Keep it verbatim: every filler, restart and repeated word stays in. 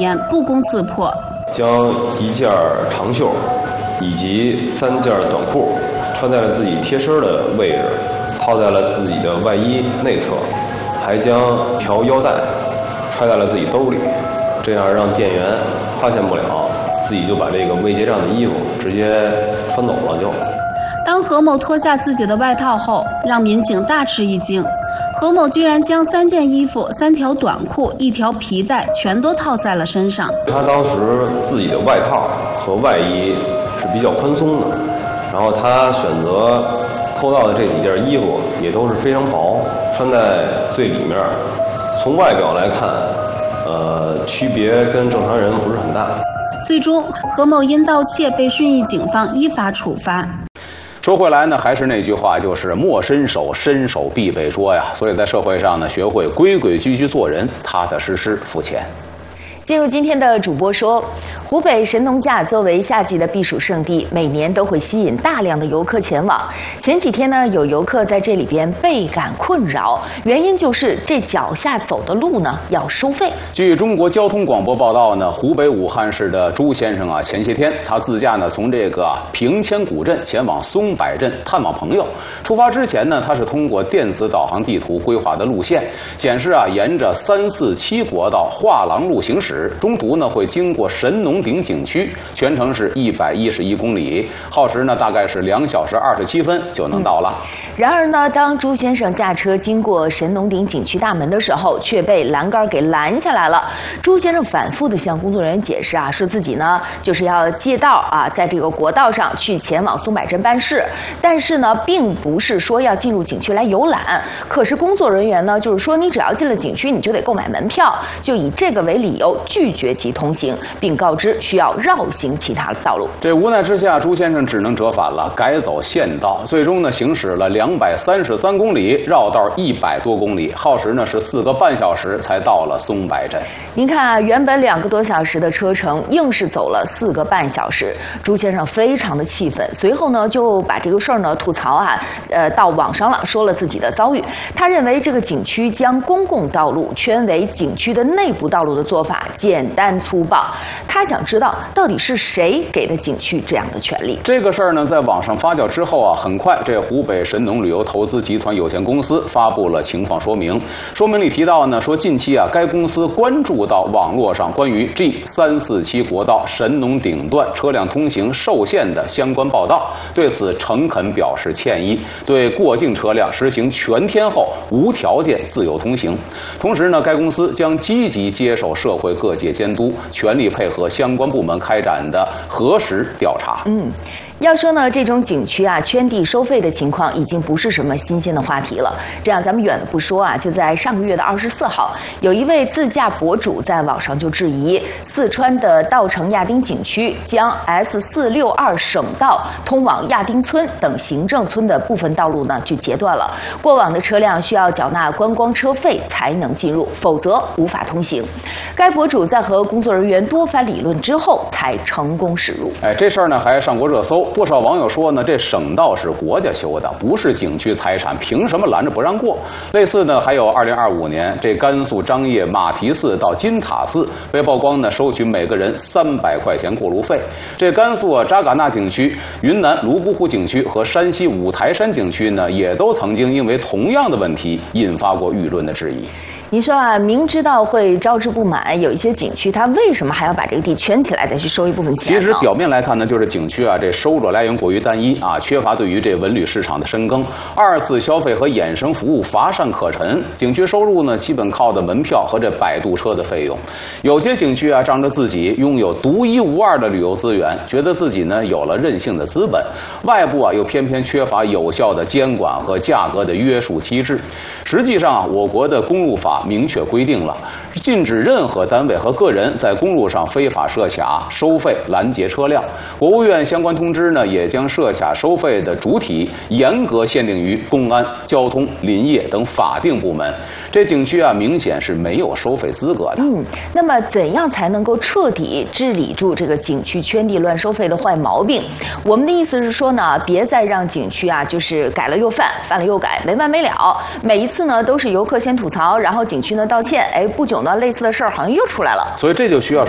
验不攻自破。 将一件长袖以及三件短裤穿在了自己贴身的位置，套在了自己的外衣内侧，还将一条腰带揣在了自己兜里，这样让店员发现不了，自己就把这个未结账的衣服直接穿走了就。 当何某脱下自己的外套后，让民警大吃一惊。何某居然将三件衣服、三条短裤、一条皮带全都套在了身上。 他当时自己的外套和外衣是比较宽松的，然后他选择偷到的这几件衣服也都是非常薄，穿在最里面。从外表来看，呃，区别跟正常人不是很大。 最终，何某因盗窃被顺义警方依法处罚。 说回来呢，还是那句话，就是莫伸手，伸手必被捉呀。所以在社会上呢，学会规规矩矩做人，踏踏实实付钱。 进入今天的主播说，湖北神农架作为夏季的避暑胜地，每年都会吸引大量的游客前往。前几天呢，有游客在这里边倍感困扰，原因就是这脚下走的路呢要收费。 据中国交通广播报道呢，湖北武汉市的朱先生啊，前些天他自驾呢从这个平千古镇前往松柏镇探望朋友。出发之前呢，他是通过电子导航地图规划的路线，显示啊，沿着三四七国道画廊路行驶。中途呢会经过神农顶景区，全程是一百一十一公里，耗时呢大概是两小时二十七分就能到了。 嗯、然而呢，当朱先生驾车经过神农顶景区大门的时候，却被栏杆给拦下来了。朱先生反复的向工作人员解释啊，说自己呢就是要借道啊，在这个国道上去前往松柏镇办事，但是呢，并不是说要进入景区来游览。可是工作人员呢，就是说你只要进了景区，你就得购买门票，就以这个为理由拒绝其通行，并告知需要绕行其他的道路。 这无奈之下，朱先生只能折返了，改走县道。最终呢，行驶了两百三十三公里，绕道一百多公里，耗时呢是四个半小时才到了松柏镇。 您看啊，原本两个多小时的车程，硬是走了四个半小时。朱先生非常的气愤，随后呢就把这个事儿呢吐槽啊，呃，到网上了，说了自己的遭遇。他认为这个景区将公共道路圈为景区的内部道路的做法简单粗暴，他想知道到底是谁给的景区这样的权利。 这个事儿呢，在网上发酵之后啊，很快这湖北神农旅游投资集团有限公司发布了情况说明。说明里提到呢，说近期啊，该公司关注到网络上关于 G 三四七国道神农顶段车辆通行受限的相关报道，对此诚恳表示歉意，对过境车辆实行全天候无条件自由通行。同时呢，该公司将积极接受社会各界监督，全力配合相关部门开展的核实调查。 嗯。要说呢，这种景区啊圈地收费的情况已经不是什么新鲜的话题了。这样咱们远的不说啊，就在上个月的二十四号，有一位自驾博主在网上就质疑四川的稻城亚丁景区将 S 四六二省道通往亚丁村等行政村的部分道路呢就截断了，过往的车辆需要缴纳观光车费才能进入，否则无法通行。该博主在和工作人员多番理论之后，才成功驶入。 哎，这事儿呢还上过热搜。不少网友说呢，这省道是国家修的，不是景区财产，凭什么拦着不让过？类似呢，还有二零二五年这甘肃张掖马蹄寺到金塔寺被曝光呢，收取每个人三百块钱过路费。这甘肃啊扎尕那景区、云南泸沽湖景区和山西五台山景区呢，也都曾经因为同样的问题引发过舆论的质疑。 你说啊，明知道会招致不满，有一些景区它为什么还要把这个地圈起来，再去收一部分钱呢？ 其实表面来看呢，就是景区啊，这收入来源过于单一啊，缺乏对于这文旅市场的深耕，二次消费和衍生服务乏善可陈。景区收入呢，基本靠的门票和这摆渡车的费用。有些景区啊，仗着自己拥有独一无二的旅游资源，觉得自己呢有了任性的资本，外部啊又偏偏缺乏有效的监管和价格的约束机制。实际上啊，我国的公路法明确规定了，禁止任何单位和个人在公路上非法设卡、收费、拦截车辆。国务院相关通知呢，也将设卡收费的主体严格限定于公安、交通、林业等法定部门。这景区啊，明显是没有收费资格的。 嗯，那么怎样才能够彻底治理住这个景区圈地乱收费的坏毛病？我们的意思是说呢，别再让景区啊，就是改了又犯，犯了又改，没完没了。每一次呢，都是游客先吐槽，然后景区呢道歉，哎，不久呢，类似的事儿好像又出来了。 所以这就需要什么？